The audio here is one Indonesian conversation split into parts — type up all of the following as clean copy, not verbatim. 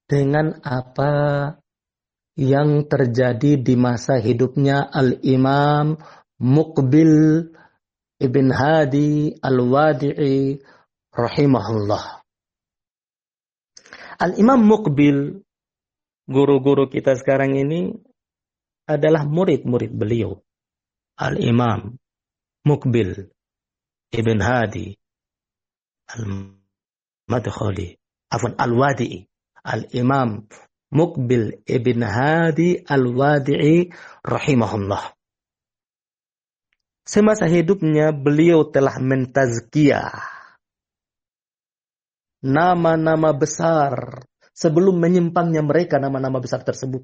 dengan apa yang terjadi di masa hidupnya Al-Imam Muqbil Ibn Hadi Al-Wadi'i rahimahullah. Al-Imam Muqbil, guru-guru kita sekarang ini adalah murid-murid beliau. Al-Imam Muqbil Ibn Hadi Al-Madkhali, Al-Wadi'i. Al-Imam Muqbil Ibn Hadi Al-Wadi'i rahimahullah. Semasa hidupnya beliau telah mentazkiyah nama-nama besar sebelum menyimpangnya mereka nama-nama besar tersebut.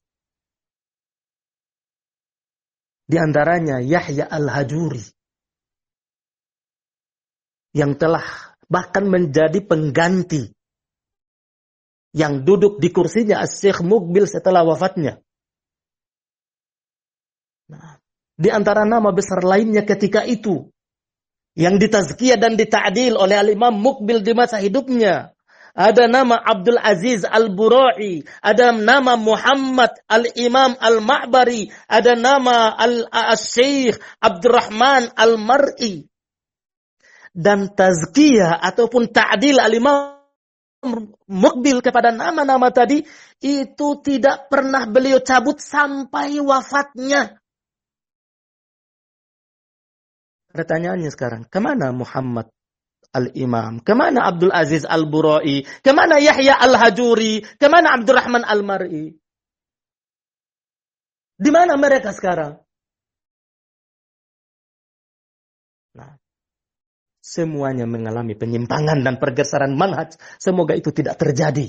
Di antaranya Yahya Al-Hajuri yang telah bahkan menjadi pengganti yang duduk di kursinya Syekh Muqbil setelah wafatnya. Nah, di antara nama besar lainnya ketika itu yang ditazkiyah dan dita'dil oleh Al-Imam Muqbil di masa hidupnya, ada nama Abdul Aziz Al-Bura'i, ada nama Muhammad Al-Imam Al-Ma'bari, ada nama Al-Syekh Abdurrahman Al-Mar'i. Dan tazkiyah ataupun ta'dil Al-Imam Muqbil kepada nama-nama tadi itu tidak pernah beliau cabut sampai wafatnya. Pertanyaannya sekarang, kemana Muhammad Al-Imam? Kemana Abdul Aziz Al-Bura'i? Kemana Yahya Al-Hajuri? Kemana Abdurrahman Al-Mar'i? Di mana mereka sekarang? Nah, semuanya mengalami penyimpangan dan pergeseran manhaj. Semoga itu tidak terjadi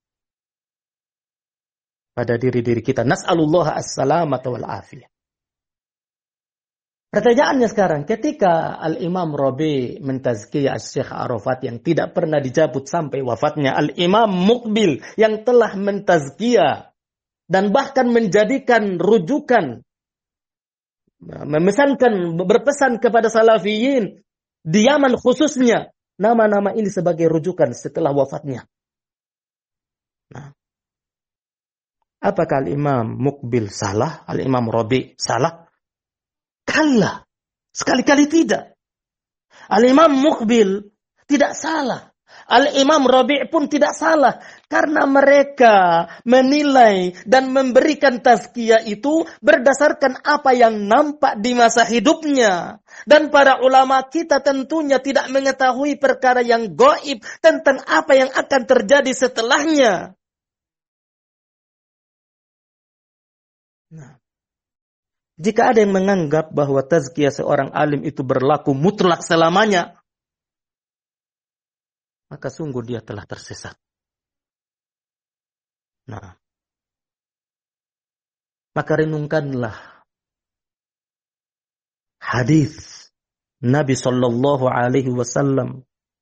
pada diri-diri kita. Nas'alullah as-salamata wal afiyah. Pertanyaannya sekarang, ketika Al-Imam Rabi mentazkiyah Syekh Arafat yang tidak pernah dicabut sampai wafatnya, Al-Imam Muqbil yang telah mentazkiyah dan bahkan menjadikan rujukan, memesankan, berpesan kepada salafiyin di Yaman khususnya, nama-nama ini sebagai rujukan setelah wafatnya. Nah, apakah Al-Imam Muqbil salah? Al-Imam Rabi salah? Kalla, sekali-kali tidak. Al-Imam Muqbil tidak salah. Al-Imam Rabi' pun tidak salah. Karena mereka menilai dan memberikan tazkiyah itu berdasarkan apa yang nampak di masa hidupnya. Dan para ulama kita tentunya tidak mengetahui perkara yang gaib tentang apa yang akan terjadi setelahnya. Nah, jika ada yang menganggap bahwa tazkiyah seorang alim itu berlaku mutlak selamanya, maka sungguh dia telah tersesat. Nah, maka renungkanlah hadis Nabi Sallallahu Alaihi Wasallam.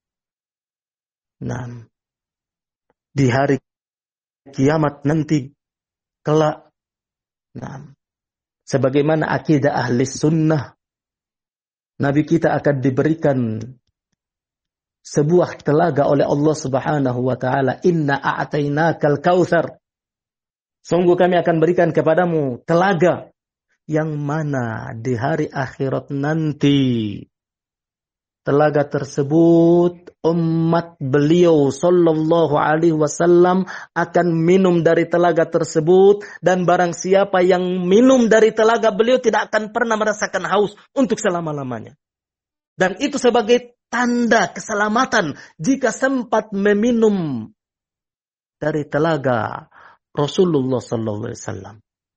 Nah, di hari kiamat nanti kelak, nah, sebagaimana akidah ahli sunnah, Nabi kita akan diberikan sebuah telaga oleh Allah Subhanahu wa taala. Inna a'tainakal kautsar. Sungguh kami akan berikan kepadamu telaga yang mana di hari akhirat nanti telaga tersebut umat beliau sallallahu alaihi wasallam akan minum dari telaga tersebut, dan barang siapa yang minum dari telaga beliau tidak akan pernah merasakan haus untuk selama-lamanya. Dan itu sebagai tanda keselamatan jika sempat meminum dari telaga Rasulullah sallallahu alaihi wasallam.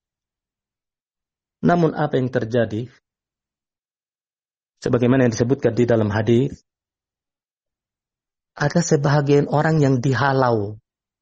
Namun apa yang terjadi? Sebagaimana yang disebutkan di dalam hadis, ada sebahagian orang yang dihalau,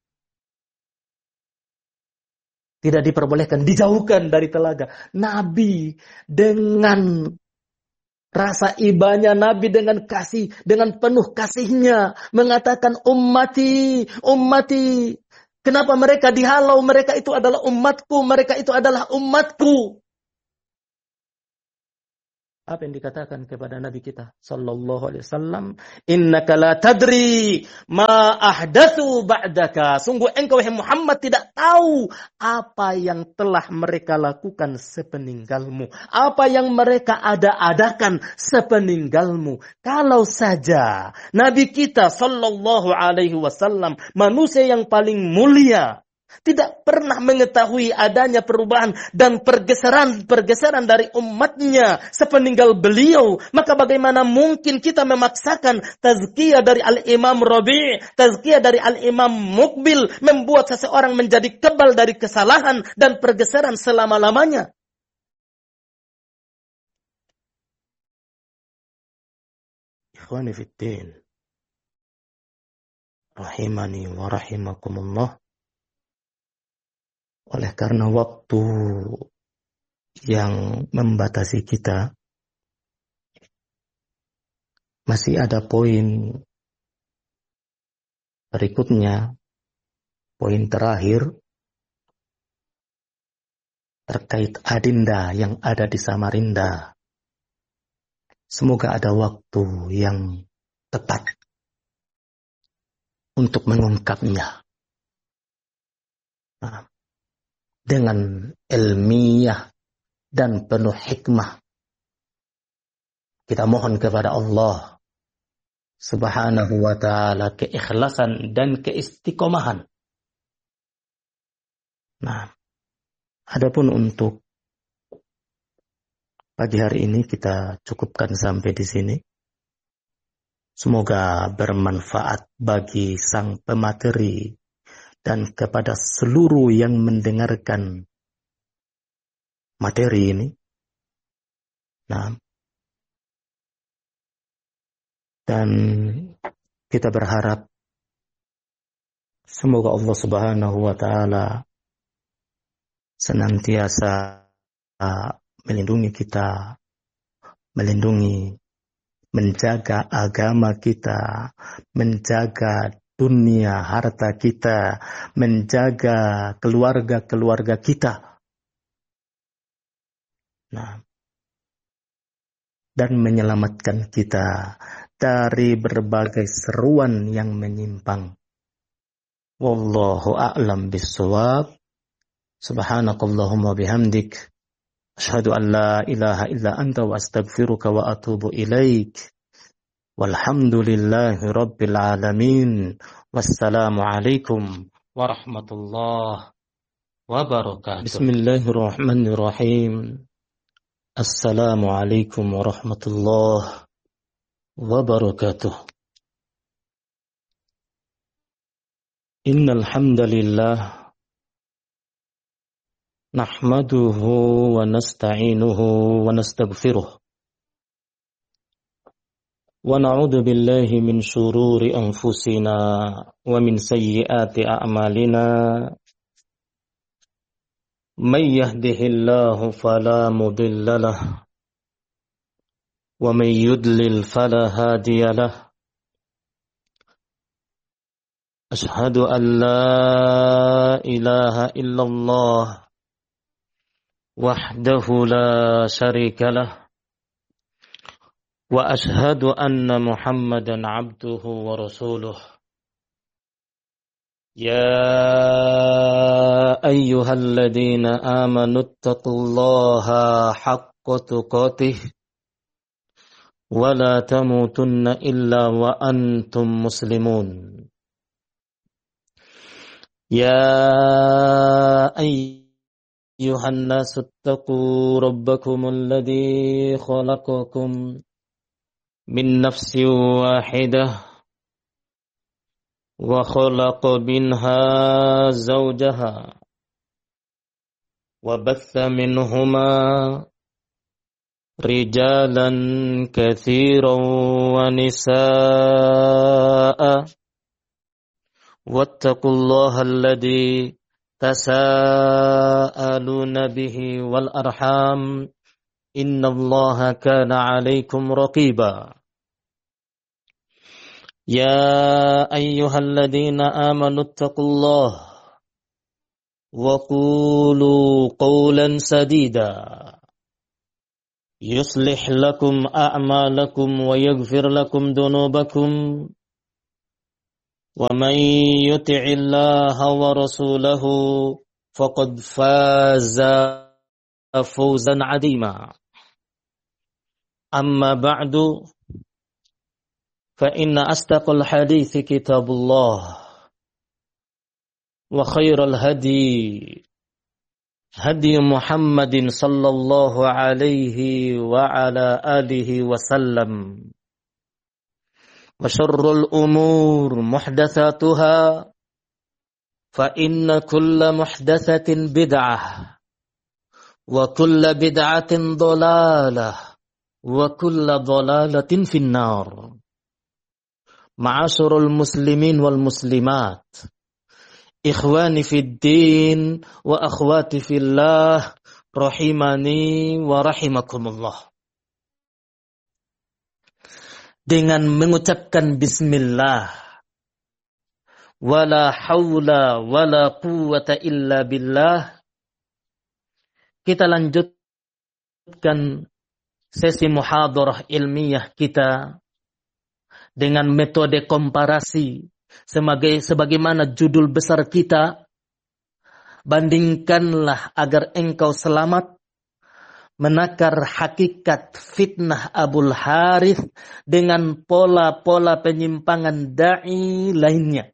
tidak diperbolehkan, dijauhkan dari telaga. Nabi dengan rasa ibanya, Nabi dengan kasih, dengan penuh kasihnya mengatakan, ummati, ummati. Kenapa mereka dihalau? Mereka itu adalah umatku, mereka itu adalah umatku. Apa yang dikatakan kepada Nabi kita sallallahu alaihi wasallam, innaka la tadri ma ahdatsu ba'daka. Sungguh engkau wahai Muhammad tidak tahu apa yang telah mereka lakukan sepeninggalmu, apa yang mereka adakan sepeninggalmu. Kalau saja Nabi kita sallallahu alaihi wasallam, manusia yang paling mulia, tidak pernah mengetahui adanya perubahan dan pergeseran dari umatnya sepeninggal beliau, maka bagaimana mungkin kita memaksakan tazkiyah dari Al-Imam Rabi', tazkiyah dari Al-Imam Muqbil, membuat seseorang menjadi kebal dari kesalahan dan pergeseran selama-lamanya. Ikhwani fiddin, rahimani wa rahimakumullah. Oleh karena waktu yang membatasi kita, masih ada poin berikutnya, poin terakhir terkait adinda yang ada di Samarinda. Semoga ada waktu yang tepat untuk mengungkapnya. Dengan ilmiah dan penuh hikmah. Kita mohon kepada Allah Subhanahu wa ta'ala keikhlasan dan keistiqomahan. Nah, adapun untuk pagi hari ini kita cukupkan sampai di sini. Semoga bermanfaat bagi sang pemateri dan kepada seluruh yang mendengarkan materi ini. Nah, dan kita berharap semoga Allah Subhanahu wa ta'ala senantiasa melindungi kita, menjaga agama kita, menjaga dunia, harta kita, menjaga keluarga-keluarga kita. Nah, dan menyelamatkan kita dari berbagai seruan yang menyimpang. Wallahu a'lam bissawab. Subhanakallahumma bihamdik. Asyhadu an la ilaha illa anta wa astaghfiruka wa atubu ilaik. Walhamdulillahi rabbil alamin. Wassalamualaikum warahmatullahi wabarakatuh. Bismillahirrahmanirrahim. Assalamualaikum warahmatullahi wabarakatuh. Innal hamdalillah nahmaduhu wa nasta'inuhu wa nastaghfiruh. ونعوذ بالله من شرور أنفسنا ومن سيئات أعمالنا من يهده الله فلا مضل له ومن يضلل فلا هادي له أشهد أن لا إله إلا الله وحده لا شريك له وأشهد أن محمدا عبده ورسوله يا أيها الذين آمنوا اتقوا الله حق تقاته ولا تموتن إلا وأنتم مسلمون يا أيها الناس اتقوا ربكم الذي خلقكم من نفس واحدة وخلق منها زوجها وبث منهما رجالا كثيرا ونساء واتقوا الله الذي تساءلون به والأرحام إن الله كان عليكم رقيبا يا أيها الذين آمنوا اتقوا الله وقولوا قولا سديدا يصلح لكم أعمالكم ويغفر لكم ذنوبكم ومن يطع الله ورسوله فقد فاز فوزا عظيما أما بعد فإن أصدق الحديث كتاب الله وخير الهدي هدي محمد صلى الله عليه وعلى آله وسلم وشر الأمور محدثاتها فإن كل محدثة بدعة وكل بدعة ضلالة وكل ضلالة في النار. معاشر المسلمين والمسلمات, ikhwani fid din wa akhwati fillah, rahimani wa rahimakumullah. Dengan mengucapkan bismillah, wala hawla wala quwwata illa billah, kita lanjutkan sesi muhadarah ilmiah kita dengan metode komparasi sebagaimana judul besar kita, bandingkanlah agar engkau selamat, menakar hakikat fitnah Abul Harith dengan pola-pola penyimpangan da'i lainnya.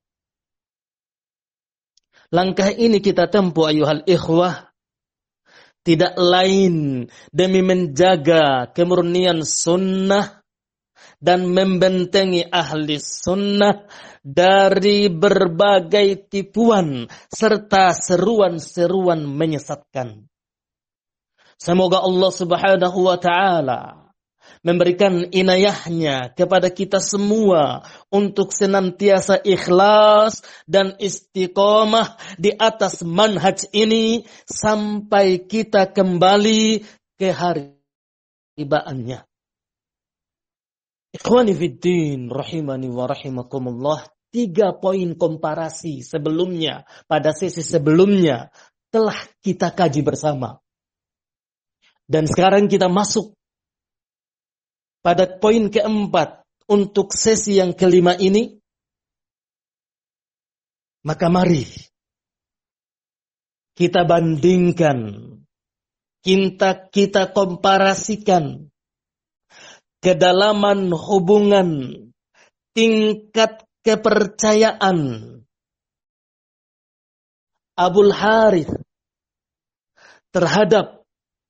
Langkah ini kita tempuh ayuhal ikhwah, tidak lain demi menjaga kemurnian sunnah dan membentengi ahli sunnah dari berbagai tipuan serta seruan-seruan menyesatkan. Semoga Allah Subhanahu wa Ta'ala memberikan inayahnya kepada kita semua untuk senantiasa ikhlas dan istiqomah di atas manhaj ini sampai kita kembali ke hari tibaannya. Ikhwani fiddin, rahimani wa rahimakumullah. 3 poin komparasi sebelumnya, pada sesi sebelumnya telah kita kaji bersama. Dan sekarang kita masuk pada poin keempat untuk sesi yang kelima ini. Maka mari kita bandingkan, kita komparasikan kedalaman hubungan, tingkat kepercayaan Abul Harith terhadap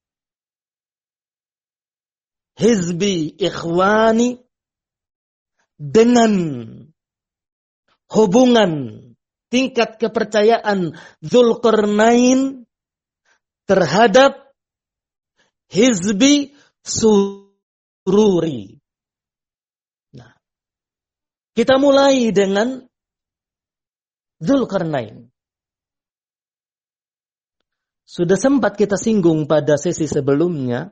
Hizbi Ikhwani dengan hubungan tingkat kepercayaan Dzulqarnain terhadap Hizbi Sururi. Nah, kita mulai dengan Dzulqarnain. Sudah sempat kita singgung pada sesi sebelumnya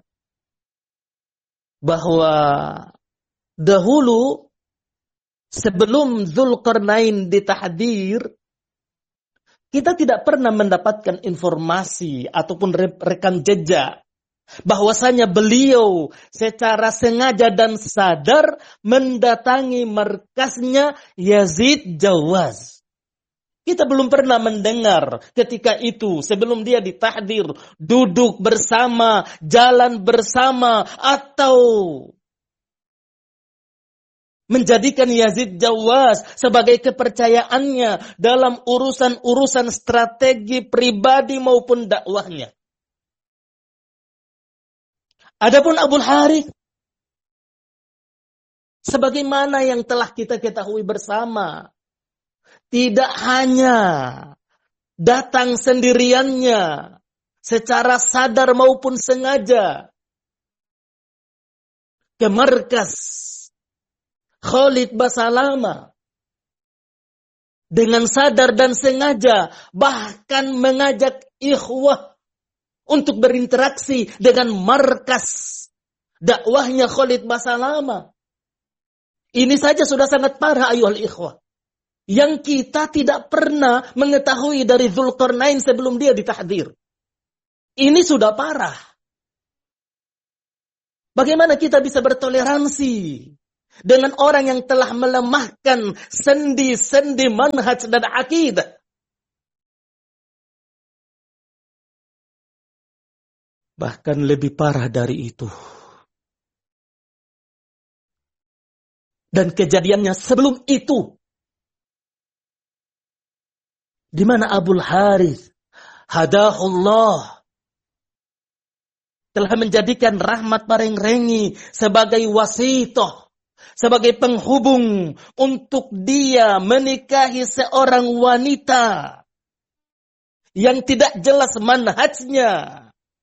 bahwa dahulu sebelum Dzulqarnain ditahdir, kita tidak pernah mendapatkan informasi ataupun rekam jejak bahwasanya beliau secara sengaja dan sadar mendatangi markasnya Yazid Jawaz. Kita belum pernah mendengar ketika itu, sebelum dia ditahdir, duduk bersama, jalan bersama, atau menjadikan Yazid Jawaz sebagai kepercayaannya dalam urusan-urusan strategi pribadi maupun dakwahnya. Adapun Abul Harith, sebagaimana yang telah kita ketahui bersama, tidak hanya datang sendiriannya secara sadar maupun sengaja ke markas Khalid Basalamah dengan sadar dan sengaja, bahkan mengajak ikhwah untuk berinteraksi dengan markas dakwahnya Khalid Basalamah. Ini saja sudah sangat parah ayuhal ikhwah, yang kita tidak pernah mengetahui dari Dzulqarnain sebelum dia ditahdir. Ini sudah parah. Bagaimana kita bisa bertoleransi dengan orang yang telah melemahkan sendi-sendi manhaj dan akidah? Bahkan lebih parah dari itu. Dan kejadiannya sebelum itu, di mana Abul Harith hadahullah telah menjadikan Rahmat Parengrengi sebagai wasitoh, sebagai penghubung untuk dia menikahi seorang wanita yang tidak jelas manhajnya.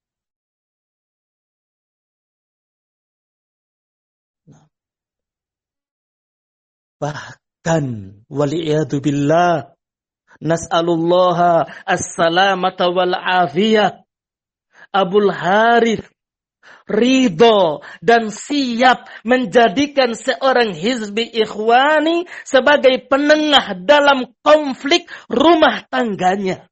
Bahkan waliyadu billah, nas'alullaha as-salamata wal afiyah, Abul Harith ridho dan siap menjadikan seorang hizbi ikhwani sebagai penengah dalam konflik rumah tangganya.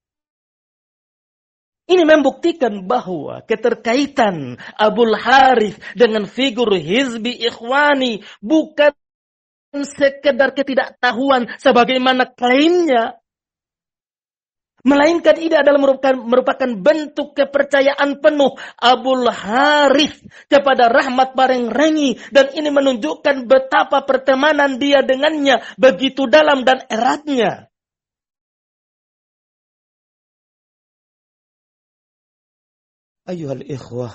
Ini membuktikan bahwa keterkaitan Abul Harith dengan figur hizbi ikhwani bukan sekedar ketidaktahuan sebagaimana klaimnya, melainkan ini adalah merupakan bentuk kepercayaan penuh Abul Harith kepada Rahmat Parengrengi, dan ini menunjukkan betapa pertemanan dia dengannya begitu dalam dan eratnya. Ayuhal ikhwah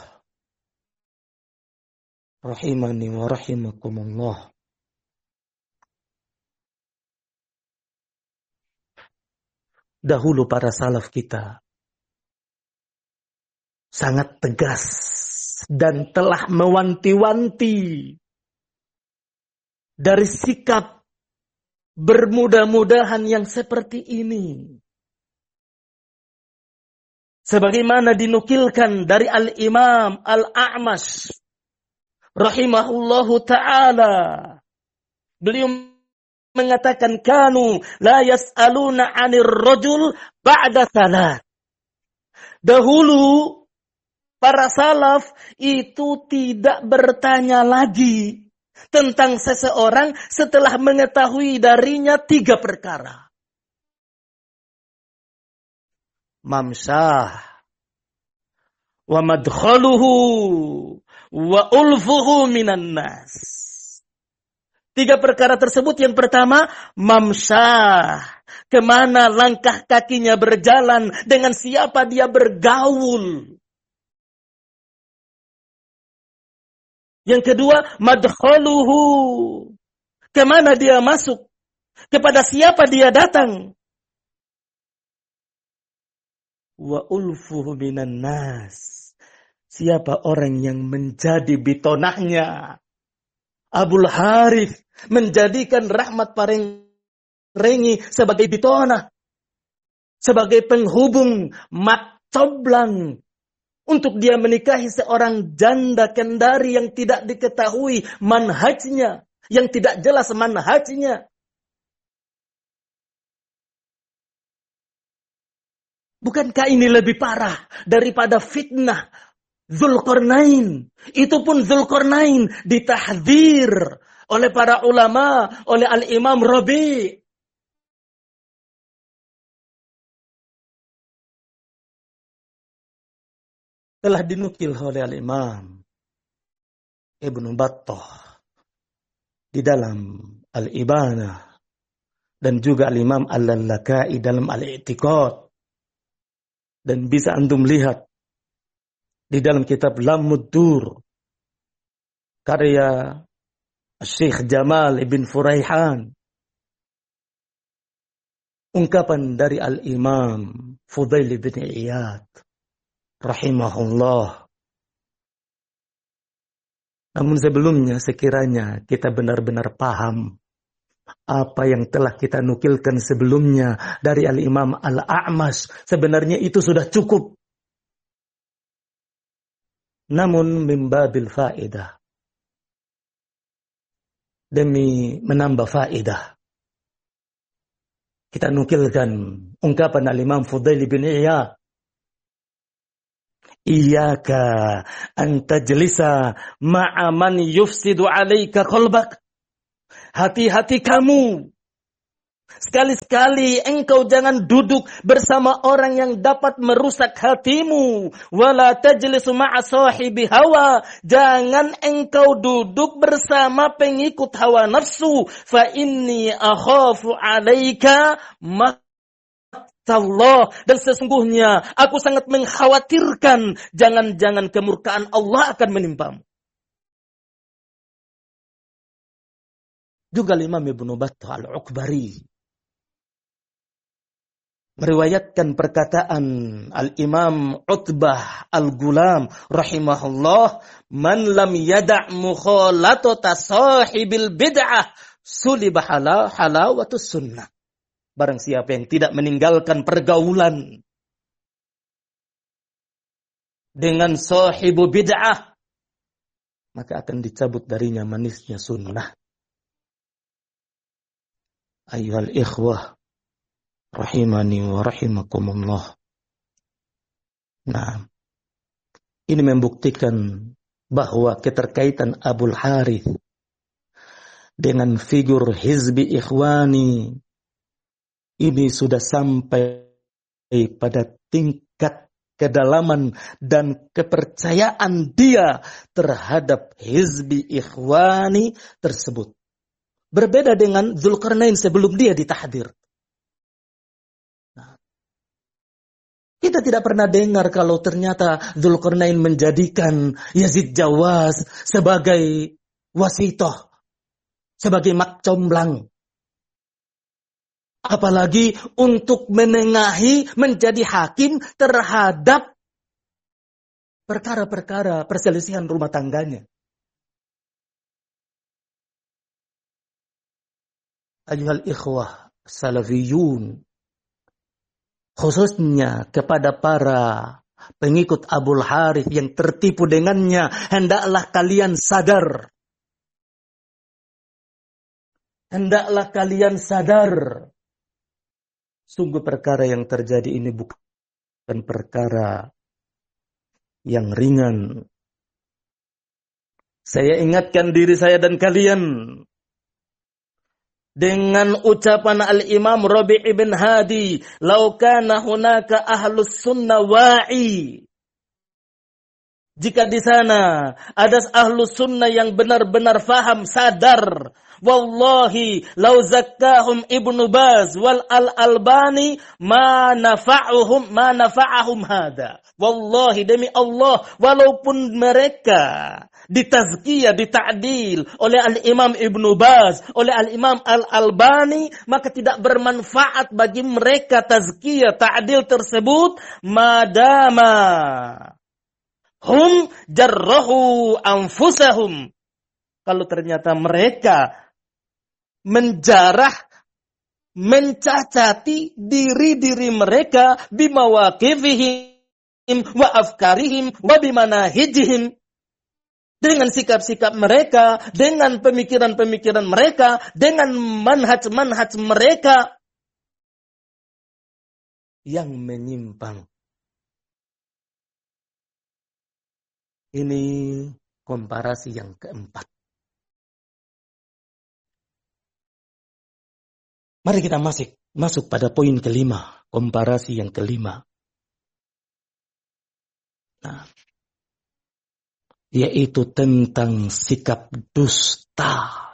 rahimani wa rahimakumullah. Dahulu para salaf kita sangat tegas dan telah mewanti-wanti dari sikap bermudah-mudahan yang seperti ini. Sebagaimana dinukilkan dari Al-Imam Al-A'mash rahimahullahu ta'ala. Beliau mengatakan kanu la yas'aluna 'anir rajul ba'da salat. Dahulu para salaf itu tidak bertanya lagi tentang seseorang setelah mengetahui darinya 3 perkara. Mamsah wa madkhaluhu wa ulfuhu minan nas. 3 perkara tersebut, yang pertama, mamsah, kemana langkah kakinya berjalan, dengan siapa dia bergaul. Yang kedua, madkhaluhu, kemana dia masuk, kepada siapa dia datang. Wa ulfuhu minan nas, siapa orang yang menjadi bitonahnya. Abul Harith menjadikan Rahmat Parengrengi sebagai bitonah, sebagai penghubung mat coblang untuk dia menikahi seorang janda kendari yang tidak diketahui manhajnya, yang tidak jelas manhajnya. Bukankah ini lebih parah daripada fitnah Dzulqarnain? Itu pun Dzulqarnain ditahdzir oleh para ulama, oleh Al-Imam Rabi'. Telah dinukil oleh Al-Imam Ibnu Battah di dalam Al-Ibanah dan juga Al-Imam Al-Lalakai dalam Al-I'tiqad. Dan bisa antum lihat di dalam kitab Lammud Dur karya Syekh Jamal ibn Furaihan, ungkapan dari Al-Imam Fudail bin Iyad rahimahullah. Namun sebelumnya sekiranya kita benar-benar paham apa yang telah kita nukilkan sebelumnya dari Al-Imam Al-A'mash, sebenarnya itu sudah cukup. Namun mimbabil faedah, demi menambah faedah, kita nukilkan ungkapan Al-Imam Fudail bin Iyad Iyyaka an tajlisa ma'a man yufsidu 'alaika qalbak. Hati-hati kamu. Sekali-sekali engkau jangan duduk bersama orang yang dapat merusak hatimu. Wala tajlisu ma'a sahibi hawa. Jangan engkau duduk bersama pengikut hawa nafsu. Fa inni akhafu 'alaika Allah, dan sesungguhnya aku sangat mengkhawatirkan jangan-jangan kemurkaan Allah akan menimpamu. Juga Imam Ibnu Battah Al-Ukbari meriwayatkan perkataan Al-Imam Utbah Al-Gulam rahimahullah, man lam yada' mukhalatata sahibil bid'ah sulib halawatus sunnah. Barang siapa yang tidak meninggalkan pergaulan dengan sahibu bid'ah, maka akan dicabut darinya manisnya sunnah. Ayyuhal ikhwah, rahimani wa rahimakumullah. Nah, ini membuktikan bahwa keterkaitan Abul Harith dengan figur Hizbi Ikhwani ini sudah sampai pada tingkat kedalaman dan kepercayaan dia terhadap Hizbi Ikhwani tersebut. Berbeda dengan Dzulqarnain sebelum dia ditahdir. Nah, kita tidak pernah dengar kalau ternyata Dzulqarnain menjadikan Yazid Jawas sebagai wasitoh, sebagai makcomblang. Apalagi untuk menengahi, menjadi hakim terhadap perkara-perkara perselisihan rumah tangganya. Ayyuhal ikhwah salafiyun, khususnya kepada para pengikut Abul Harith yang tertipu dengannya, hendaklah kalian sadar. Hendaklah kalian sadar. Sungguh perkara yang terjadi ini bukan perkara yang ringan. Saya ingatkan diri saya dan kalian dengan ucapan Al-Imam Rabi' ibn Hadi, "Lau kana hunaka ahlus sunnah wa'i." Jika di sana ada ahlus sunnah yang benar-benar faham, sadar, wallahi lau zakkahum Ibnu Baz wal Al-Albani ma nafa'ahum hada. Wallahi demi Allah, walaupun mereka ditazkiyah, dita'dil oleh Al-Imam Ibnu Baz, oleh Al-Imam Al-Albani, maka tidak bermanfaat bagi mereka tazkiyah, ta'dil tersebut madama hum jarrahu anfusahum. Kalau ternyata mereka menjarah, mencacati diri-diri mereka bimawaqifihim wa afkarihim wa bimanahijihim, dengan sikap-sikap mereka, dengan pemikiran-pemikiran mereka, dengan manhaj-manhaj mereka yang menyimpang. Ini komparasi yang keempat. Mari kita masuk pada poin kelima, komparasi yang kelima. Nah, yaitu tentang sikap dusta.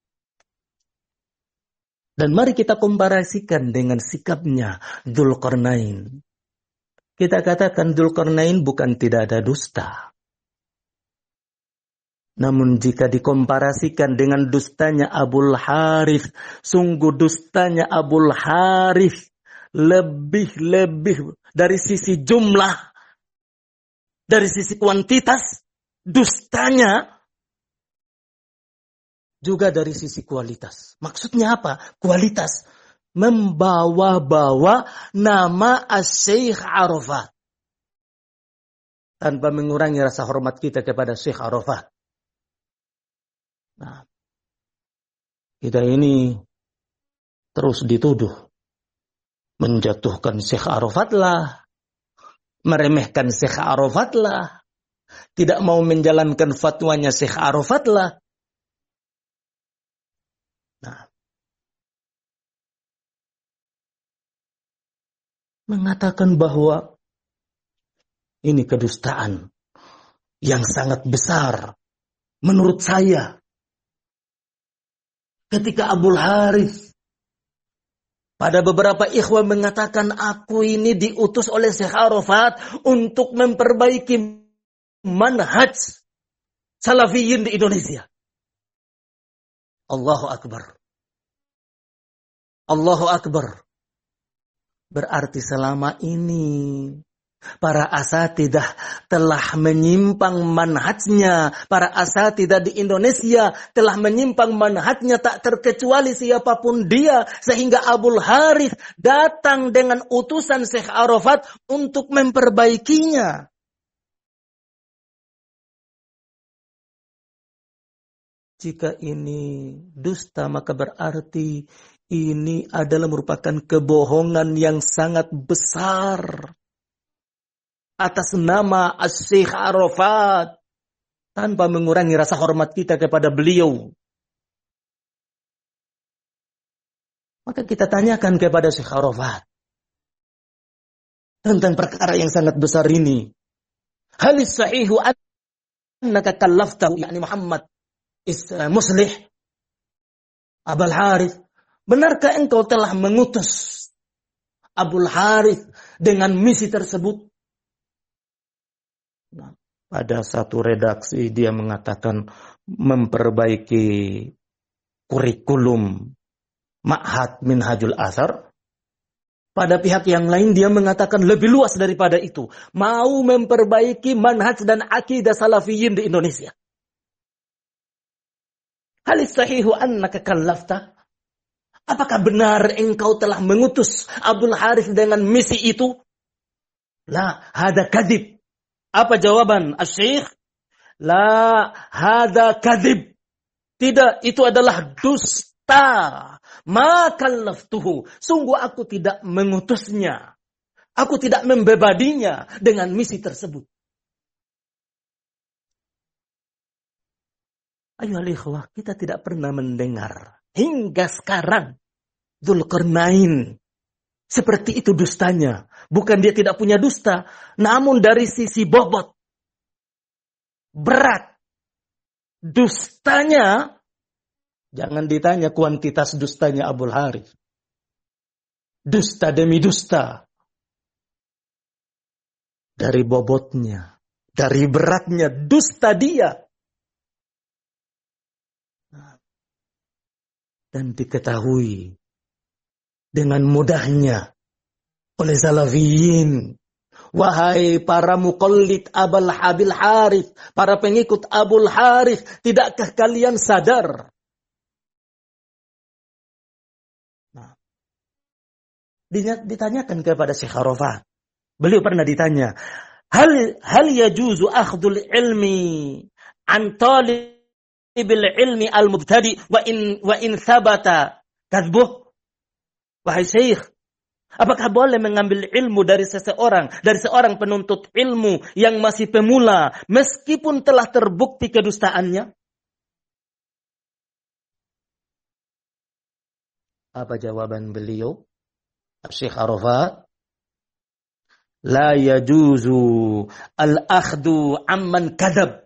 Dan mari kita komparasikan dengan sikapnya Dzulqarnain. Kita katakan Dzulqarnain bukan tidak ada dusta. Namun jika dikomparasikan dengan dustanya Abul Harith, sungguh dustanya Abul Harith lebih dari sisi jumlah, dari sisi kuantitas, dustanya juga dari sisi kualitas. Maksudnya apa? Kualitas. Membawa-bawa nama Syekh Arafat. Tanpa mengurangi rasa hormat kita kepada Syekh Arafat. Nah, kita ini terus dituduh menjatuhkan Syekh Arafat lah, meremehkan Syekh Arafat lah, tidak mau menjalankan fatwanya Syekh Arafat lah. Nah, mengatakan bahwa ini kedustaan yang sangat besar menurut saya. Ketika Abul Harith, pada beberapa ikhwan mengatakan, aku ini diutus oleh Syekh Arafat untuk memperbaiki manhaj salafiyin di Indonesia. Allahu Akbar. Allahu Akbar. Berarti selama ini para asatidah telah menyimpang manhajnya. Para asatidah di Indonesia telah menyimpang manhajnya tak terkecuali siapapun dia. Sehingga Abul Harith datang dengan utusan Syekh Arafat untuk memperbaikinya. Jika ini dusta, maka berarti ini adalah merupakan kebohongan yang sangat besar atas nama Syekh Arafat, tanpa mengurangi rasa hormat kita kepada beliau. Maka kita tanyakan kepada Syekh Arafat tentang perkara yang sangat besar ini. Halis sahihu annaka kallaftahu, yakni Muhammad Muslih Abul Harith, benarkah engkau telah mengutus Abul Harith dengan misi tersebut? Nah, pada satu redaksi dia mengatakan memperbaiki kurikulum Ma'had Minhajul Athar. Pada pihak yang lain dia mengatakan lebih luas daripada itu, mau memperbaiki manhaj dan akidah salafiyin di Indonesia. Halis sahihu annaka kallafta? Apakah benar engkau telah mengutus Abul Harith dengan misi itu? La, hada kadib. Apa jawaban Asy-Syaikh? La, hada kadib. Tidak, itu adalah dusta. Ma kallaftuhu. Sungguh aku tidak mengutusnya. Aku tidak membebadinya dengan misi tersebut. Ayuhal ikhwah, kita tidak pernah mendengar hingga sekarang Dzulqarnain seperti itu dustanya. Bukan dia tidak punya dusta, namun dari sisi bobot, berat, dustanya, jangan ditanya kuantitas dustanya Abul Harith. Dusta demi dusta. Dari bobotnya, dari beratnya, dusta dia. Dan diketahui dengan mudahnya oleh salafiyin. Wahai para muqallid Abul Harith, para pengikut Abul Harith, tidakkah kalian sadar? Nah, ditanyakan kepada Syekh Arafat. Beliau pernah ditanya, hal yajuzu akhdul ilmi an talibil ilmi al-mubtadi wa in thabata kadbuh? Wahai Syekh, apakah boleh mengambil ilmu dari seorang penuntut ilmu yang masih pemula, meskipun telah terbukti kedustaannya? Apa jawaban beliau? Syekh Arafat, la yajuzu al-akhdu amman kadab.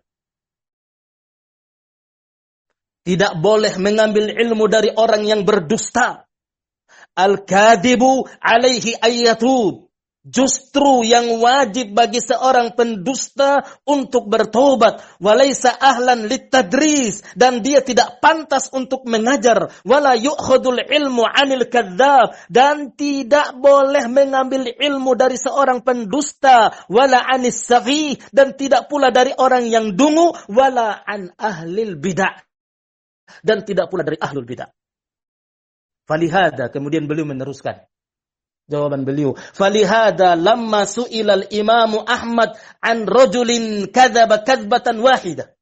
Tidak boleh mengambil ilmu dari orang yang berdusta. Al-kadibu alaihi ayyatub. Justru yang wajib bagi seorang pendusta untuk bertobat. Walaysa ahlan littadris. Dan dia tidak pantas untuk mengajar. Wala yu'khadul ilmu anil kadzab. Dan tidak boleh mengambil ilmu dari seorang pendusta. Wala anis safih. Dan tidak pula dari orang yang dungu. Wala an ahlil bid'ah. Dan tidak pula dari ahlul bid'ah. Falihada, kemudian beliau meneruskan jawaban beliau. Falihada lamma su'ilal Imam Ahmad an rajulin kadzaba kadzbatan wahidah.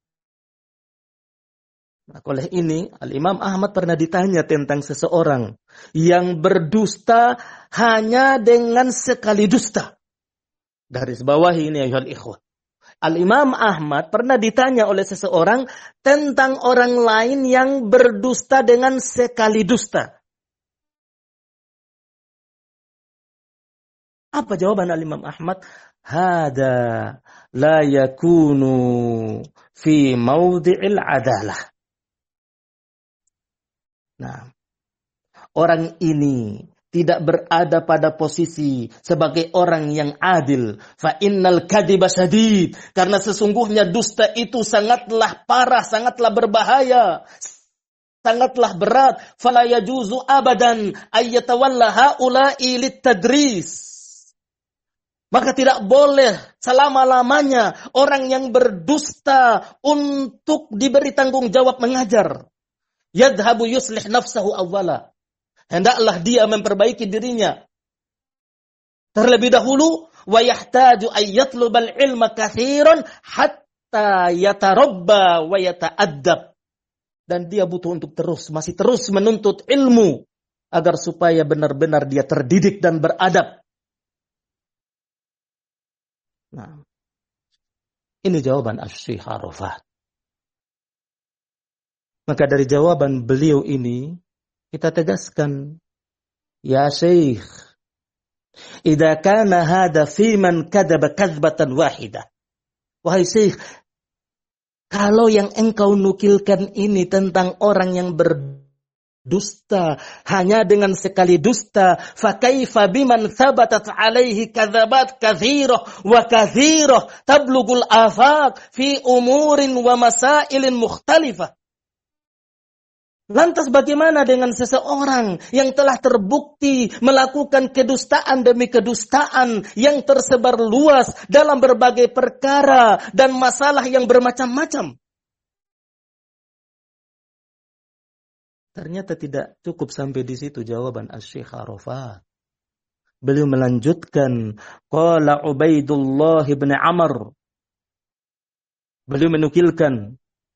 Nah, oleh ini Al-Imam Ahmad pernah ditanya tentang seseorang yang berdusta hanya dengan sekali dusta. Garis bawahi ini ayuhal ikhwah. Al-Imam Ahmad pernah ditanya oleh seseorang tentang orang lain yang berdusta dengan sekali dusta. Apa jawaban Al-Imam Ahmad? Hada la yakunu fi mawdi'il adalah. Nah, orang ini tidak berada pada posisi sebagai orang yang adil. Fa innal kadhiba syadid. Karena sesungguhnya dusta itu sangatlah parah, sangatlah berbahaya, sangatlah berat. Fala yajuzu abadan ayyatawalla haula'i litadris. Maka tidak boleh selama-lamanya orang yang berdusta untuk diberi tanggung jawab mengajar. Yadhabu yuslih nafsahu awwala. Hendaklah dia memperbaiki dirinya terlebih dahulu. Wa yahtaju ayyatlubal ilma katsiran hatta yatarabba wa yata'addab. Dan dia butuh untuk masih terus menuntut ilmu agar supaya benar-benar dia terdidik dan beradab. Nah, ini jawaban Asy-Syaikh Arafat. Maka dari jawaban beliau ini kita tegaskan, ya Syekh, idza kana hada fi man kadzaba kadzbatan wahidah. Wahai Syekh, kalau yang engkau nukilkan ini tentang orang yang berdusta hanya dengan sekali dusta, fa kaifa biman thabatat alaihi kadzabat katsirah wa katsirah tablugul afaq fi umurin wa masailin mukhtalifah. Lantas bagaimana dengan seseorang yang telah terbukti melakukan kedustaan demi kedustaan yang tersebar luas dalam berbagai perkara dan masalah yang bermacam-macam? Ternyata tidak cukup sampai di situ jawaban Asy-Syaikh Arafat. Beliau melanjutkan, qala Ubaidullah bin Amr. Beliau menukilkan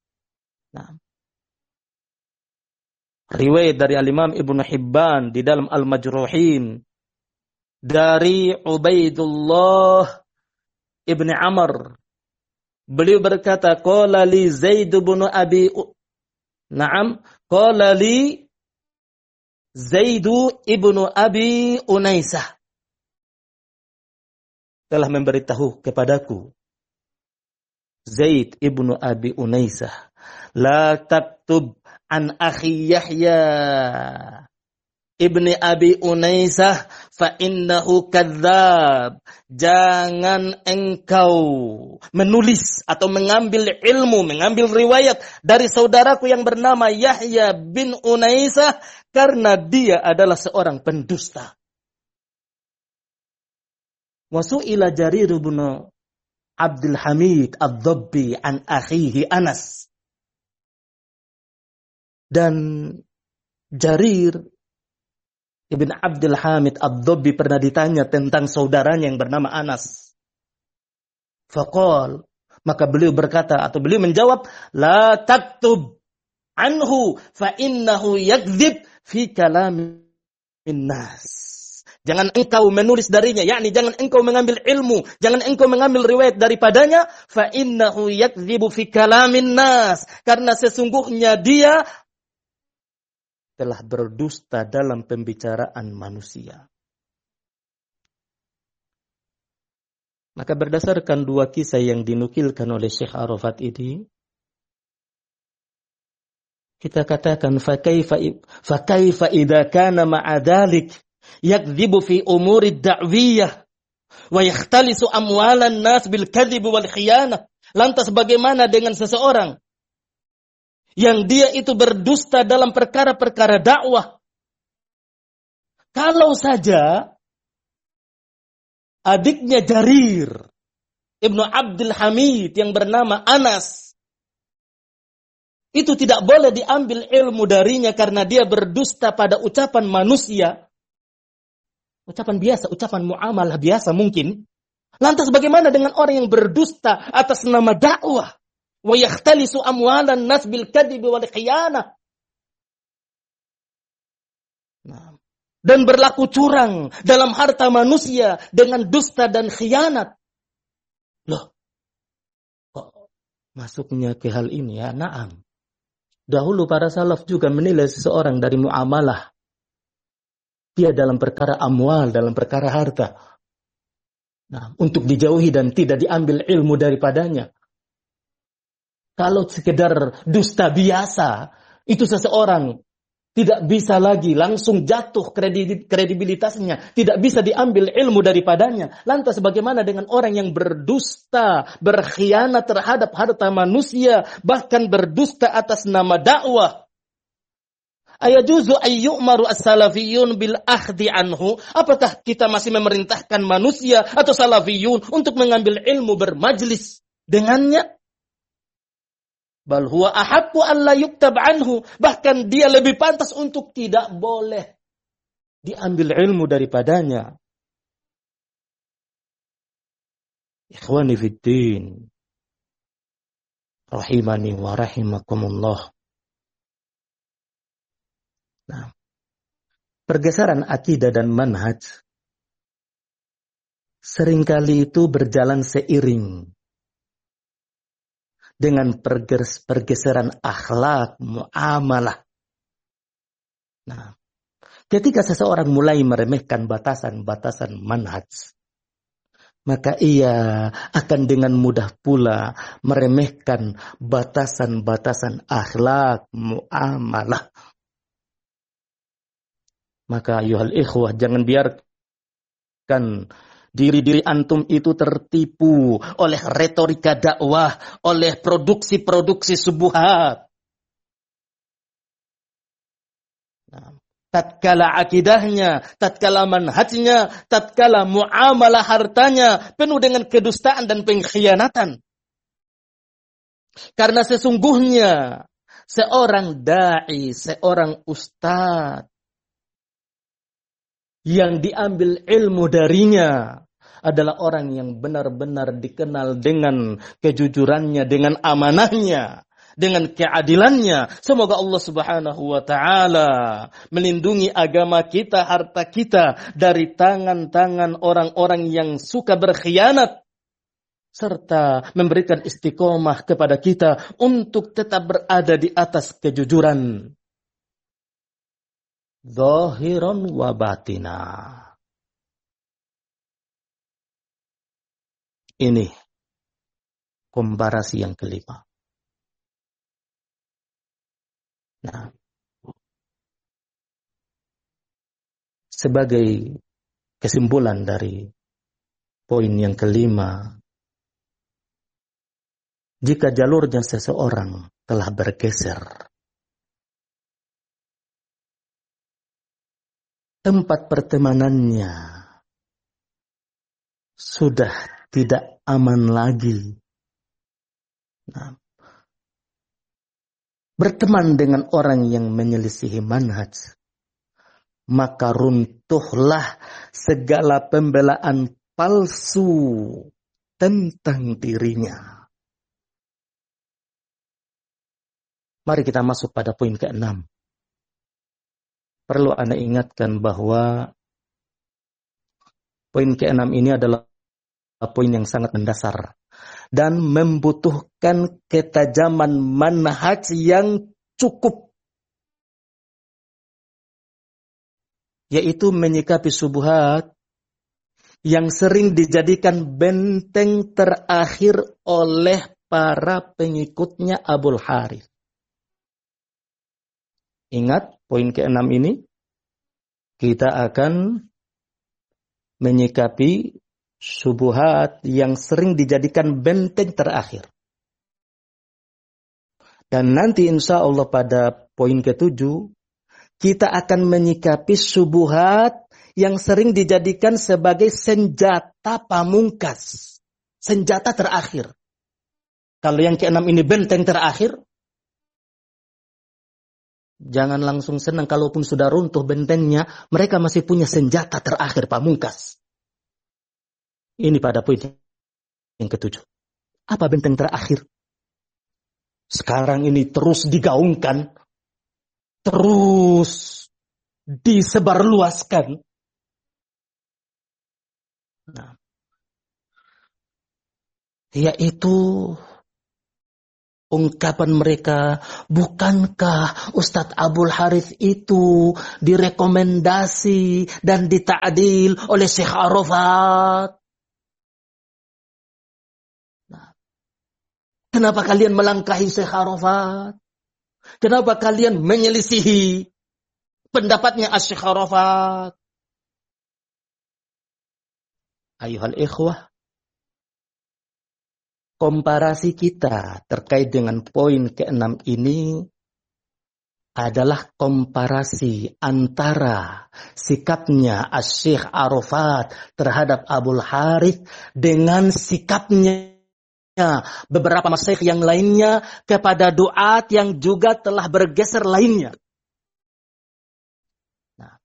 riwayat dari Al-Imam Ibnu Hibban di dalam Al-Majruhin dari Ubaidullah Ibn Amr. Beliau berkata, qala li Zaid bin Abi qala li Zaid ibn Abi Unaisah telah memberitahu kepadaku Zaid ibn Abi Unaisah, la taktub an akhi Yahya ibni Abi Unaisah fa innahu kadzdzab. Jangan engkau menulis atau mengambil ilmu, mengambil riwayat dari saudaraku yang bernama Yahya bin Unaisah karena dia adalah seorang pendusta. Wa su'ila Jarir bin Abdul Hamid ad-Dabbi an akhihi Anas. Dan Jarir Ibn Abdul Hamid ad-Dabbi pernah ditanya tentang saudaranya yang bernama Anas. Faqal, maka beliau berkata atau beliau menjawab, la taktub anhu fa innahu yakdzib fi kalamin nas. Jangan engkau menulis darinya, yakni jangan engkau mengambil ilmu, jangan engkau mengambil riwayat daripadanya, fa innahu yakdzibu fi kalamin nas, karena sesungguhnya dia telah berdusta dalam pembicaraan manusia. Maka berdasarkan dua kisah yang dinukilkan oleh Syekh Arafat ini, kita katakan fa kaifa idza kana ma'a dzalik yakdzibu fi umuri da'wiyah wa yakhtalisu amwalan nas bil kadhib wal khiyanah. Lantas bagaimana dengan seseorang yang dia itu berdusta dalam perkara-perkara dakwah? Kalau saja adiknya Jarir Ibnu Abdul Hamid yang bernama Anas itu tidak boleh diambil ilmu darinya karena dia berdusta pada ucapan manusia, ucapan biasa, ucapan muamalah biasa mungkin. Lantas bagaimana dengan orang yang berdusta atas nama dakwah? Wa yakhtalisu amwalan nas bil kadhib wal khiyanah. Dan berlaku curang dalam harta manusia dengan dusta dan khianat. Loh, kok masuknya ke hal ini ya? Naam. Dahulu para salaf juga menilai seseorang dari muamalah. Dia dalam perkara amwal, dalam perkara harta. Nah, untuk dijauhi dan tidak diambil ilmu daripadanya. Kalau sekedar dusta biasa, itu seseorang tidak bisa lagi langsung jatuh kredibilitasnya. Tidak bisa diambil ilmu daripadanya. Lantas bagaimana dengan orang yang berdusta, berkhianat terhadap harta manusia, bahkan berdusta atas nama dakwah? Ayajuzu ayyu'maru as-salafiyun bil akhdi anhu? Apakah kita masih memerintahkan manusia atau salafiyun untuk mengambil ilmu bermajlis dengannya? Bal huwa ahaqqu an la yuktab anhu. Bahkan dia lebih pantas untuk tidak boleh diambil ilmu daripadanya. Ikhwani fiddin, rahimani wa rahimakumullah. Nah, pergeseran akidah dan manhaj seringkali itu berjalan seiring dengan pergeseran akhlak, muamalah. Nah, ketika seseorang mulai meremehkan batasan-batasan manhaj, maka ia akan dengan mudah pula meremehkan batasan-batasan akhlak, muamalah. Maka ayuhal ikhwah, jangan biarkan diri-diri antum itu tertipu oleh retorika dakwah, oleh produksi-produksi subuhat. Nah, tatkala akidahnya, tatkala manhajnya, tatkala muamalah hartanya penuh dengan kedustaan dan pengkhianatan. Karena sesungguhnya seorang dai, seorang ustadz yang diambil ilmu darinya adalah orang yang benar-benar dikenal dengan kejujurannya, dengan amanahnya, dengan keadilannya. Semoga Allah Subhanahu wa taala melindungi agama kita, harta kita dari tangan-tangan orang-orang yang suka berkhianat, serta memberikan istiqomah kepada kita untuk tetap berada di atas kejujuran. Zahiran wa batina. Ini komparasi yang kelima. Nah, sebagai kesimpulan dari poin yang kelima, jika jalurnya seseorang telah bergeser, tempat pertemanannya sudah tidak aman lagi. Nah, berteman dengan orang yang menyelisihi manhaj, maka runtuhlah segala pembelaan palsu tentang dirinya. Mari kita masuk pada poin ke-6. Perlu Anda ingatkan bahwa poin ke-6 ini adalah poin yang sangat mendasar dan membutuhkan ketajaman manhaj yang cukup, yaitu menyikapi syubhat yang sering dijadikan benteng terakhir oleh para pengikutnya Abul Harith. Ingat, poin ke-6 ini kita akan menyikapi syubhat yang sering dijadikan benteng terakhir. Dan nanti insya Allah pada poin ke-7 kita akan menyikapi syubhat yang sering dijadikan sebagai senjata pamungkas, senjata terakhir. Kalau yang ke-6 ini benteng terakhir, jangan langsung senang kalaupun sudah runtuh bentengnya, mereka masih punya senjata terakhir pamungkas. Ini pada poin yang ke-7. Apa benteng terakhir? Sekarang ini terus digaungkan, terus disebarluaskan. Nah, Yaitu ungkapan mereka, bukankah Ustadz Abul Harith itu direkomendasi dan dita'dil oleh Syekh Arafat? Nah, kenapa kalian melangkahi Syekh Arafat? Kenapa kalian menyelisihi pendapatnya Syekh Arafat? Ayuhal ikhwah, komparasi kita terkait dengan poin ke-6 ini adalah komparasi antara sikapnya Syekh Arafat terhadap Abul Harith dengan sikapnya beberapa masyayikh yang lainnya kepada duat yang juga telah bergeser lainnya. Nah,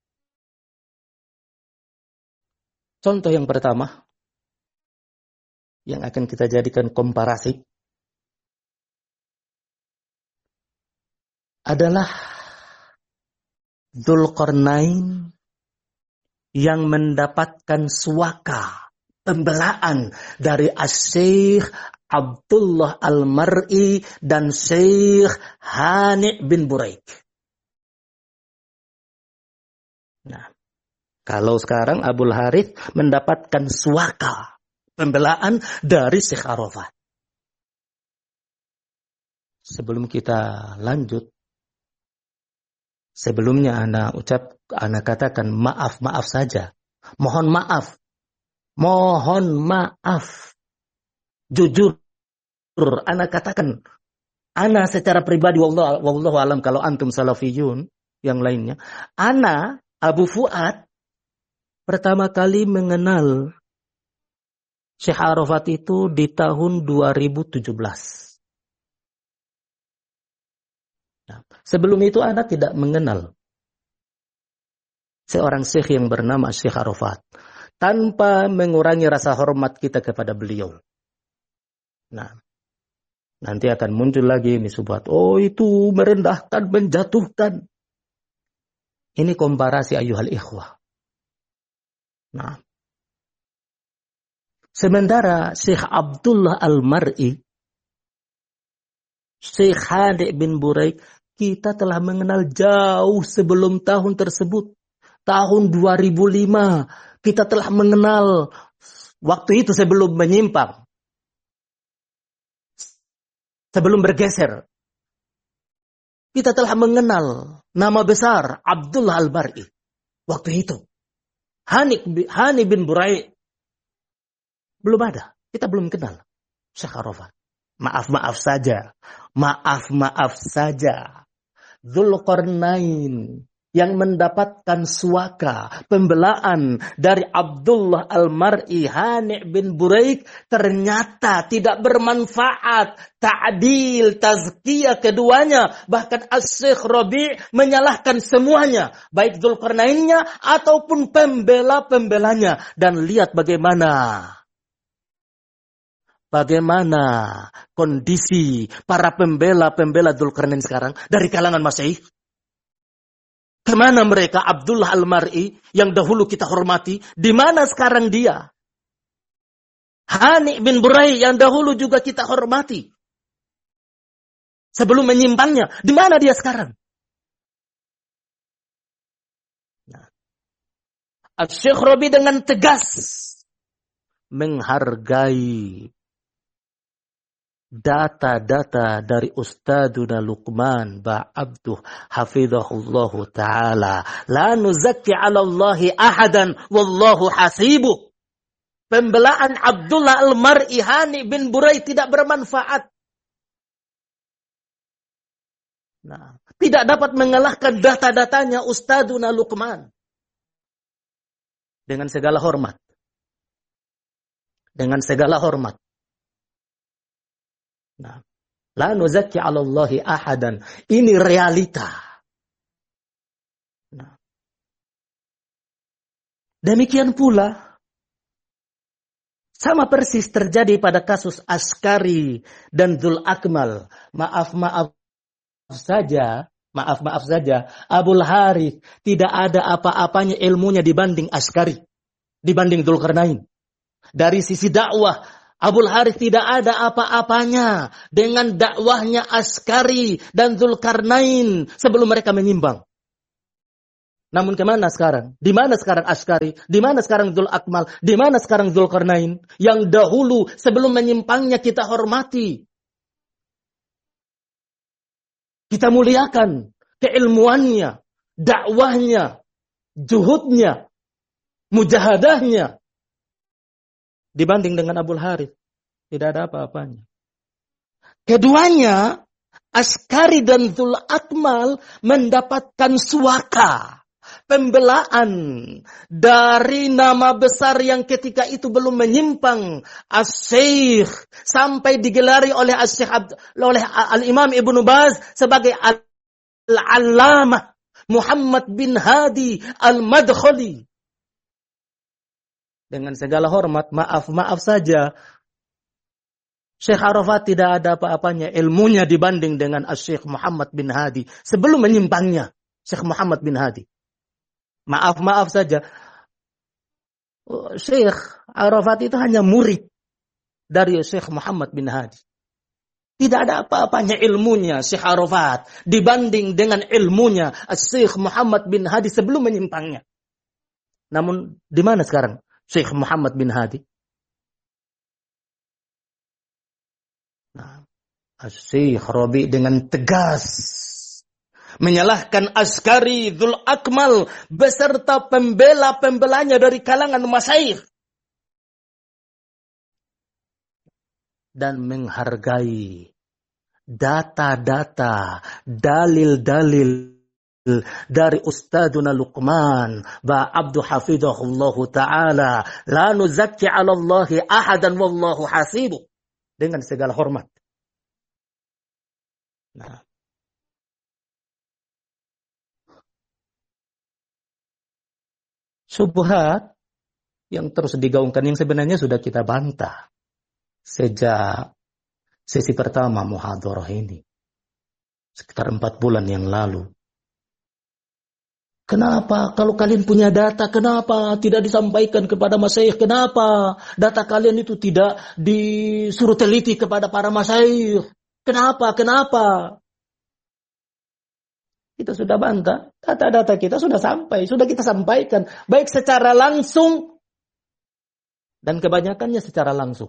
contoh yang pertama yang akan kita jadikan komparasi adalah Dzulqarnain yang mendapatkan suaka pembelaan dari Syekh Abdullah Al-Mar'i dan Syekh Hani bin Buraik. Nah, kalau sekarang Abul Harith mendapatkan suaka pembelaan dari Syekh Arafat. Sebelum kita lanjut, sebelumnya ana katakan maaf saja. Mohon maaf. Jujur, ana katakan, ana secara pribadi wallahu alam kalau antum salafiyun yang lainnya, ana Abu Fuad pertama kali mengenal Syekh Arafat itu di tahun 2017. Nah, sebelum itu Anda tidak mengenal seorang syekh yang bernama Syekh Arafat, tanpa mengurangi rasa hormat kita kepada beliau. Nah, nanti akan muncul lagi ini subhat. Oh, itu merendahkan, menjatuhkan. Ini komparasi ayuhal ikhwah. Nah, sementara Syekh Abdullah Al-Mar'i, Syekh Hani bin Buraik, kita telah mengenal jauh sebelum tahun tersebut. Tahun 2005, kita telah mengenal waktu itu sebelum menyimpang. Sebelum bergeser. Kita telah mengenal nama besar Abdullah Al-Mar'i. Waktu itu. Hani bin Buraik. Belum ada. Kita belum kenal Syekh Arafat. Maaf saja. Dzulqarnain yang mendapatkan suaka pembelaan dari Abdullah Al-Mar'i, Hani bin Buraik, ternyata tidak bermanfaat. Ta'dil, tazkiyah keduanya. Bahkan Syekh Rabi' menyalahkan semuanya. Baik Dzulqarnainnya ataupun pembela-pembelanya. Dan lihat bagaimana kondisi para pembela-pembela Dzulqarnain sekarang dari kalangan masyayikh. Kemana mereka? Abdullah Al-Mar'i yang dahulu kita hormati, di mana sekarang dia? Hani bin Buraik yang dahulu juga kita hormati, sebelum menyimpangnya, di mana dia sekarang? Nah, Syekh Rabi dengan tegas menghargai data-data dari Ustadzuna Luqman Ba'abduh hafizahullahu ta'ala. La nuzakki 'ala Allahi ahadan wallahu hasibuh. Pembelaan Abdullah Al-Mar'i, Hani bin Buraik tidak bermanfaat. Nah, tidak dapat mengalahkan data-datanya Ustadzuna Luqman. Dengan segala hormat. Nah, la nuzakki 'ala Allahi ahadan. Ini realita. Nah, demikian pula sama persis terjadi pada kasus Askari dan Dzul Akmal. Maaf saja, Abul Harith tidak ada apa-apanya ilmunya dibanding Askari, dibanding Dzulqarnain. Dari sisi dakwah, Abul Harith tidak ada apa-apanya dengan dakwahnya Askari dan Zulkarnain sebelum mereka menyimpang. Namun kemana sekarang? Di mana sekarang Askari? Di mana sekarang Dzul Akmal? Di mana sekarang Zulkarnain? Yang dahulu sebelum menyimpangnya kita hormati. Kita muliakan keilmuannya, dakwahnya, juhudnya, mujahadahnya. Dibanding dengan Abul Harith, tidak ada apa-apanya. Keduanya, Askari dan Dzul Akmal mendapatkan suaka, pembelaan dari nama besar yang ketika itu belum menyimpang, As-Syekh, sampai digelari oleh oleh Al-Imam Ibnu Baz sebagai Al-Allamah Muhammad bin Hadi Al-Madkhali. Dengan segala hormat, maaf saja, Syekh Arafat tidak ada apa-apanya ilmunya dibanding dengan Syekh Muhammad bin Hadi sebelum menyimpangnya Syekh Muhammad bin Hadi. Maaf saja, Syekh Arafat itu hanya murid dari Syekh Muhammad bin Hadi. Tidak ada apa-apanya ilmunya Syekh Arafat dibanding dengan ilmunya Syekh Muhammad bin Hadi sebelum menyimpangnya. Namun di mana sekarang Syekh Muhammad bin Hadi? Nah, Syekh Rabi dengan tegas menyalahkan Askari, Dzul Akmal beserta pembela-pembelanya dari kalangan masyayikh dan menghargai data-data, dalil-dalil dari Ustadzuna Luqman ba Abdu Hafidhahullahu Ta'ala, la nuzakki 'ala Allahi ahadan wallahu hasibu, dengan segala hormat. Nah, syubhat yang terus digaungkan yang sebenarnya sudah kita bantah sejak sesi pertama muhadharah ini sekitar 4 bulan yang lalu. Kenapa kalau kalian punya data, kenapa tidak disampaikan kepada masyayikh? Kenapa data kalian itu tidak disuruh teliti kepada para masyayikh? Kenapa? Kita sudah bantah, data-data kita sudah kita sampaikan, baik secara langsung dan kebanyakannya secara langsung.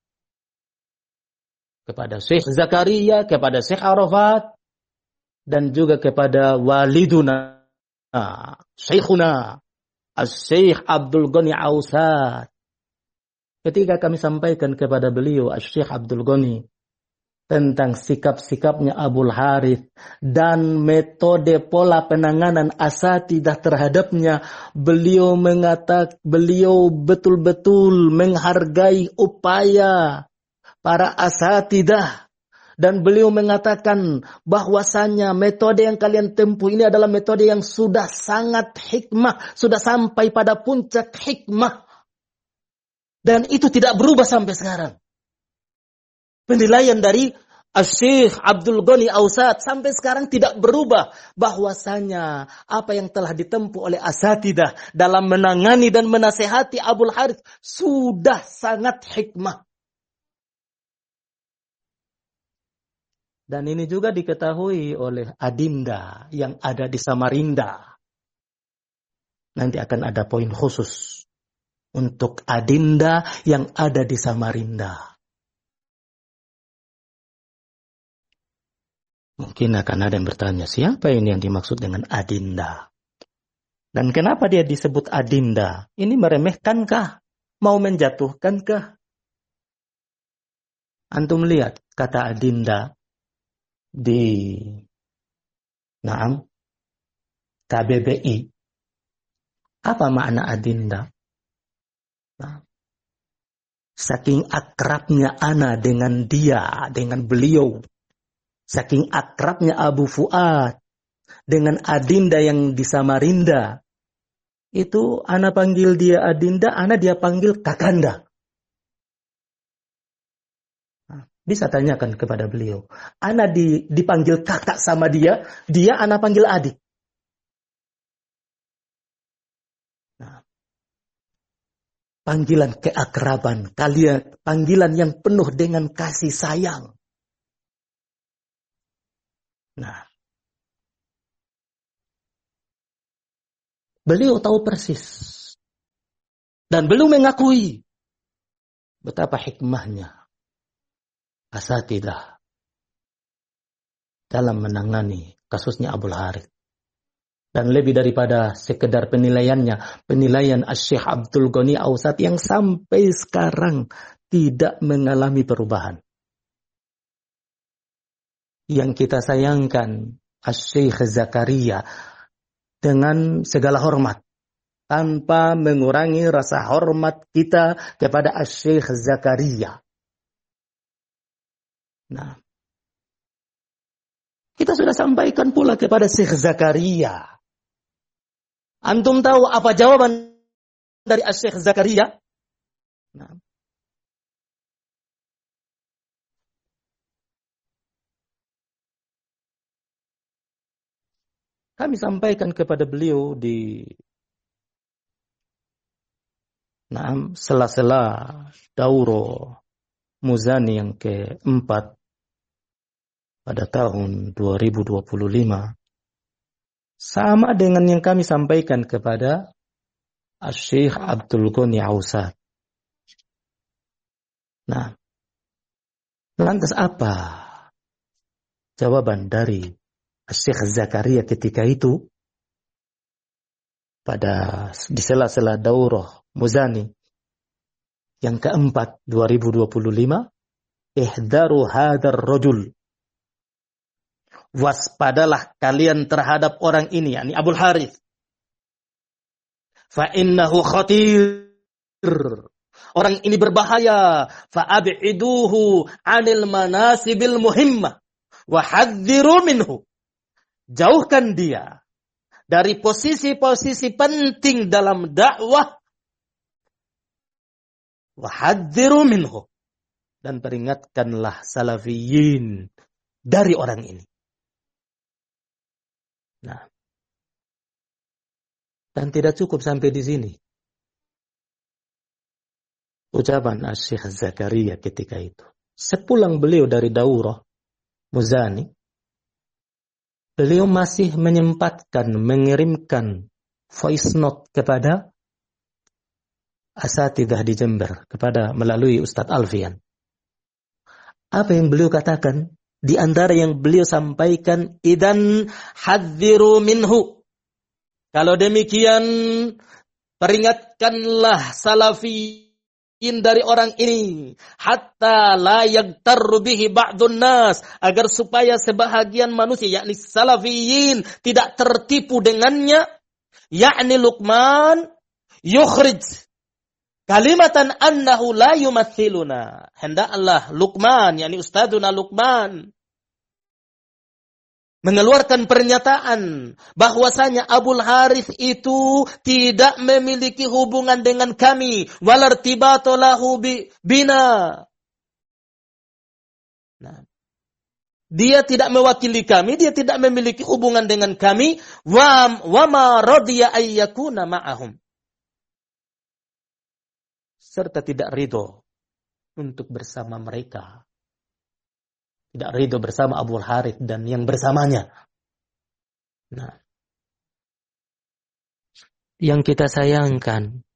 Kepada Syekh Zakaria, kepada Syekh Arafat, dan juga kepada waliduna, Syekhuna, Syekh Abdul Ghani Ausat. Ketika kami sampaikan kepada beliau, Syekh Abdul Ghani, tentang sikap-sikapnya Abul Harith dan metode pola penanganan asatidah terhadapnya, beliau betul-betul menghargai upaya para asatidah. Dan beliau mengatakan bahwasannya metode yang kalian tempuh ini adalah metode yang sudah sangat hikmah, sudah sampai pada puncak hikmah. Dan itu tidak berubah sampai sekarang. Penilaian dari Syekh Abdul Ghani Ausat sampai sekarang tidak berubah, bahwasanya apa yang telah ditempuh oleh asatidah dalam menangani dan menasehati Abul Harith sudah sangat hikmah. Dan ini juga diketahui oleh Adinda yang ada di Samarinda. Nanti akan ada poin khusus untuk Adinda yang ada di Samarinda. Mungkin akan ada yang bertanya, siapa ini yang dimaksud dengan Adinda? Dan kenapa dia disebut Adinda? Ini meremehkankah? Mau menjatuhkankah? Antum lihat kata Adinda di KBBI. Apa makna Adinda? Saking akrabnya ana dengan dia, dengan beliau. Saking akrabnya Abu Fuad dengan Adinda yang di Samarinda. Itu ana panggil dia Adinda, ana dia panggil Kakanda. Bisa tanyakan kepada beliau. Ana dipanggil kakak sama dia ana panggil adik. Nah, panggilan keakraban, kalian panggilan yang penuh dengan kasih sayang. Nah, beliau tahu persis dan beliau mengakui betapa hikmahnya asatidzah dalam menangani kasusnya Abdul Harith. Dan lebih daripada sekedar penilaiannya, penilaian Syekh Abdul Ghani Ausat yang sampai sekarang tidak mengalami perubahan. Yang kita sayangkan Syekh Zakaria dengan segala hormat, tanpa mengurangi rasa hormat kita kepada Syekh Zakaria. Nah, kita sudah sampaikan pula kepada Syekh Zakaria. Antum tahu apa jawaban dari Syekh Zakaria? Nah. Kami sampaikan kepada beliau di sela-sela Dauro Muzani yang keempat pada tahun 2025. Sama dengan yang kami sampaikan kepada Syekh Abdul Ghani Ausat. Nah, lantas apa jawaban dari Syekh Zakaria ketika itu di sela-sela Daurah Muzani yang keempat 2025? Ihdaru hadar rajul. Waspadalah kalian terhadap orang ini, yakni Abdul Harith. Fa innahu khatir. Orang ini berbahaya. Fa ab'iduhu 'anil manasibil muhimmah wa hadziru minhu. Jauhkan dia dari posisi-posisi penting dalam dakwah. Wa hadziru minhu. Dan peringatkanlah salafiyin dari orang ini. Nah, dan tidak cukup sampai di sini. Ucapan Syekh Zakaria ketika itu. Sepulang beliau dari Daurah Muzani, beliau masih menyempatkan mengirimkan voice note kepada asatidzah di Jember melalui Ustadz Alfian. Apa yang beliau katakan? Di antara yang beliau sampaikan, idan hadziru minhu. Kalau demikian, peringatkanlah salafiyin dari orang ini. Hatta la yaghtarru bihi ba'dun nas. Agar supaya sebahagian manusia, yakni salafiyin, tidak tertipu dengannya. Yakni Luqman yukhrij kalimatan annahu la yumathiluna. Hendaklah Luqman, yakni Ustadzuna Luqman, mengeluarkan pernyataan bahwasanya Abdul Harith itu tidak memiliki hubungan dengan kami, walartibatu lahu bina. Nah, dia tidak mewakili kami, dia tidak memiliki hubungan dengan kami, wa ma radiya ayyakuna ma'ahum. Serta tidak ridho untuk bersama mereka. Tidak ridho bersama Abdul Harith dan yang bersamanya. Nah, yang kita sayangkan,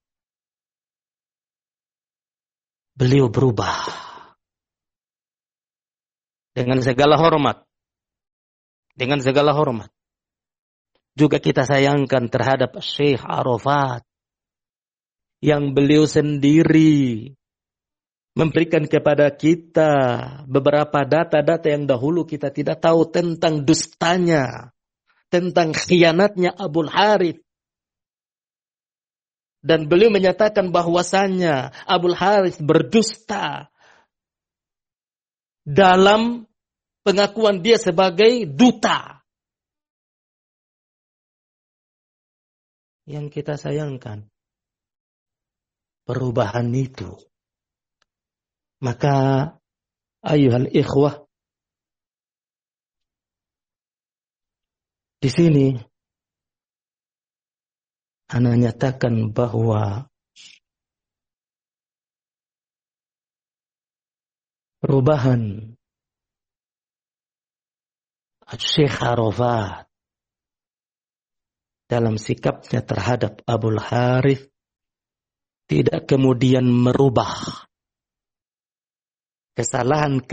beliau berubah dengan segala hormat. Dengan segala hormat. Juga kita sayangkan terhadap Syekh Arafat yang beliau sendiri memberikan kepada kita beberapa data-data yang dahulu kita tidak tahu tentang dustanya, tentang khianatnya Abdul Harith. Dan beliau menyatakan bahwasannya Abdul Harith berdusta dalam pengakuan dia sebagai duta. Yang kita sayangkan, perubahan itu. Maka ayuhal ikhwah, di sini ana nyatakan bahwa perubahan Syekh Arafat dalam sikapnya terhadap Abul Harith tidak kemudian merubah kesalahan